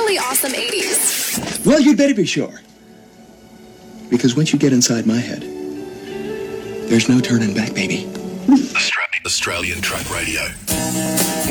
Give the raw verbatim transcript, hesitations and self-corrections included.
really awesome eighties. Well, you'd better be sure. Because once you get inside my head, there's no turning back, baby. Australian Track Radio.